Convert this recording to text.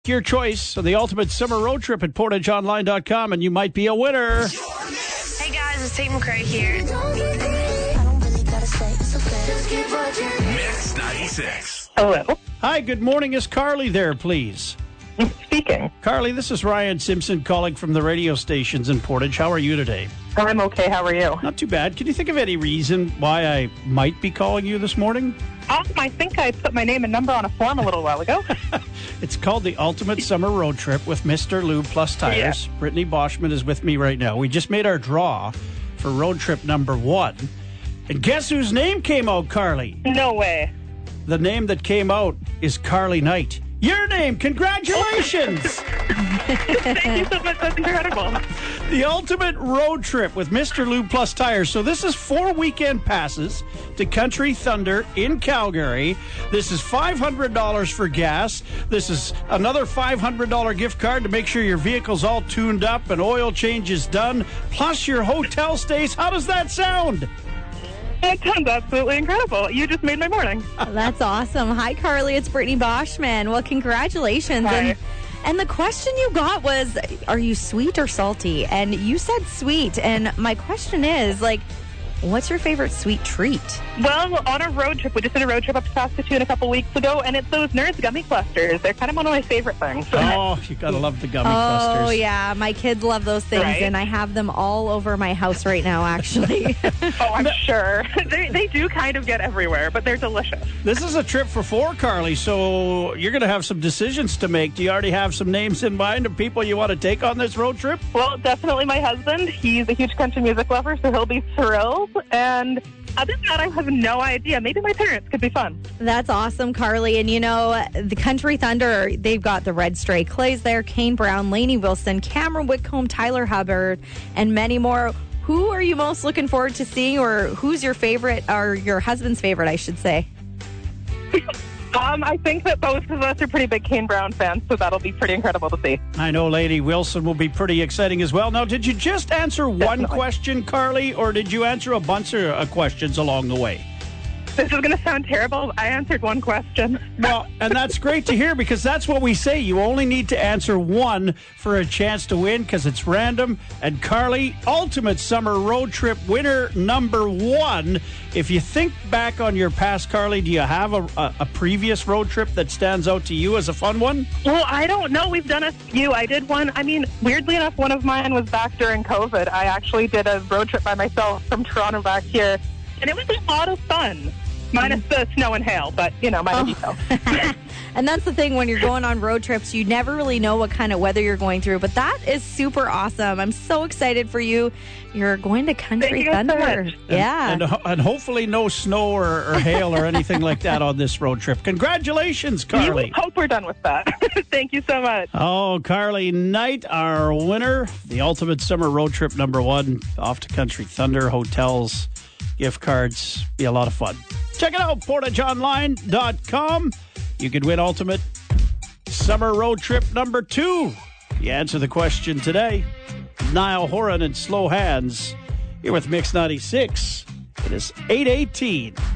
Your choice of the ultimate summer road trip at PortageOnline.com, and you might be a winner. Hey guys, it's Tate McRae here. Mix 96. Hello. Hi, good morning. Is Carly there, please? Speaking. Carly, this is Ryan Simpson calling from the radio stations in Portage. How are you today? I'm okay. How are you? Not too bad. Can you think of any reason why I might be calling you this morning? I think I put my name and number on a form a little while ago. It's called the Ultimate Summer Road Trip with Mr. Lube Plus Tires. Yeah. Brittany Boschman is with me right now. We just made our draw for road trip number 1. And guess whose name came out, Carly? No way. The name that came out is Carly Knight. Your name. Congratulations. Thank you so much. That's incredible. The ultimate road trip with Mr. Lube Plus Tires. So this is 4 weekend passes to Country Thunder in Calgary. This is $500 for gas. This is another $500 gift card to make sure your vehicle's all tuned up and oil change is done, plus your hotel stays. How does that sound? That sounds absolutely incredible. You just made my morning. That's awesome. Hi, Carly. It's Brittany Boschman. Well, congratulations. Hi. And the question you got was, are you sweet or salty? And you said sweet. And my question is, what's your favorite sweet treat? Well, on a road trip, we just did a road trip up to Saskatoon a couple weeks ago, and it's those Nerds gummy clusters. They're kind of one of my favorite things. Oh, you gotta love the gummy clusters. Oh, yeah. My kids love those things, Right? and I have them all over my house right now, actually. Oh, I'm sure. They do kind of get everywhere, but they're delicious. This is a trip for 4, Carly, so you're going to have some decisions to make. Do you already have some names in mind of people you want to take on this road trip? Well, definitely my husband. He's a huge country music lover, so he'll be thrilled. And other than that, I have no idea. Maybe my parents could be fun. That's awesome, Carly. And, the Country Thunder, they've got the Red Stray Clays there, Kane Brown, Lainey Wilson, Cameron Whitcomb, Tyler Hubbard, and many more. Who are you most looking forward to seeing, or who's your favorite, or your husband's favorite, I should say? I think that both of us are pretty big Kane Brown fans, so that'll be pretty incredible to see. I know Lady Wilson will be pretty exciting as well. Now, did you just answer one Definitely. question, Carly, or did you answer a bunch of questions along the way? This is going to sound terrible. I answered one question. Well, and that's great to hear, because that's what we say. You only need to answer one for a chance to win, because it's random. And Carly, ultimate summer road trip winner number 1. If you think back on your past, Carly, do you have a previous road trip that stands out to you as a fun one? Well, I don't know. We've done a few. I did one. I mean, weirdly enough, one of mine was back during COVID. I actually did a road trip by myself from Toronto back here, and it was a lot of fun. Minus the snow and hail, but, minor details. And that's the thing, when you're going on road trips, you never really know what kind of weather you're going through. But that is super awesome. I'm so excited for you. You're going to Country Thank you so Thunder. much. Yeah. And hopefully no snow or hail or anything like that on this road trip. Congratulations, Carly. You hope we're done with that. Thank you so much. Oh, Carly Knight, our winner. The ultimate summer road trip number 1. Off to Country Thunder. Hotels, gift cards. Be a lot of fun. Check it out, PortageOnline.com. You could win ultimate summer road trip number 2. You answer the question today. Niall Horan and Slow Hands. Here with Mix 96. It is 8:18.